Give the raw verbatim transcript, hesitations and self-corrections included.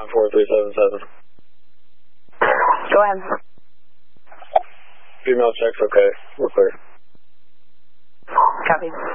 four three seven seven. Go ahead. Female checks okay. We're clear. Copy.